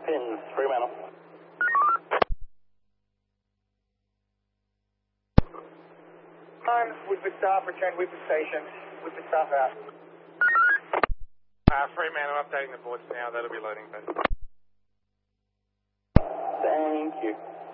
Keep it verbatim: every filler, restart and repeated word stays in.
Pins, Fremantle. Time, Woodford staff, return Woodford station. Woodford staff out. Uh, Fremantle updating the boards now, that'll be loading. Thank you.